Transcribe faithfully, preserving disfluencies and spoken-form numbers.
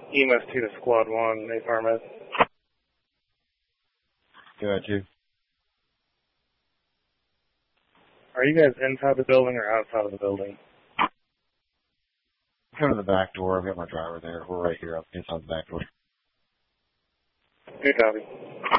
E M S two to Squad one, A Farmed. Go ahead, two. Are you guys inside the building or outside of the building? Come to the back door. I've got my driver there. We're right here up inside the back door. Good copy.